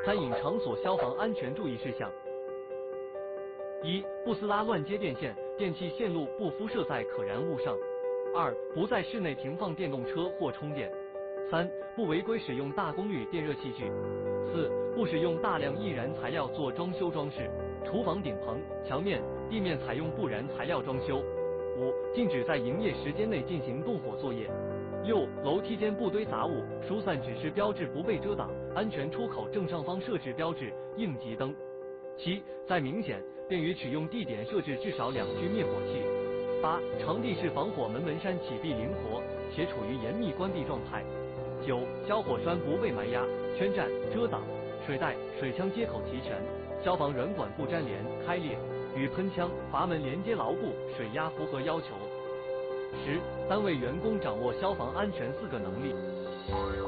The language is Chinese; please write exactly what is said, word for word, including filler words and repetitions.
三、隐场所消防安全注意事项：一、不撕拉乱接电线，电器线路不敷设在可燃物上；二、不在室内停放电动车或充电；三、不违规使用大功率电热器具；四、不使用大量易燃材料做装修装饰，厨房顶棚、墙面、地面采用不燃材料装修；五、禁止在营业时间内进行动火作业；六、楼梯间不堆杂物，疏散指示标志不被遮挡，安全出口正上方设置标志、应急灯；七、在明显便于取用地点设置至少两具灭火器；八、场地是防火门门扇启闭灵活且处于严密关闭状态；九、消火栓不被埋压、圈占、遮挡，水带、水枪接口齐全，消防软管不粘连、开裂，与喷枪、阀门连接牢固，水压符合要求。十、单位员工掌握消防安全四个能力。